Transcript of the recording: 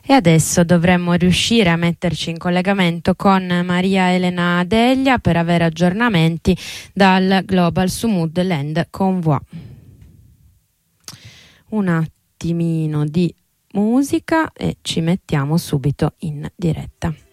E adesso dovremmo riuscire a metterci in collegamento con Maria Elena Deglia per avere aggiornamenti dal Global Sumud Land Convoi. Un attimino di musica e ci mettiamo subito in diretta.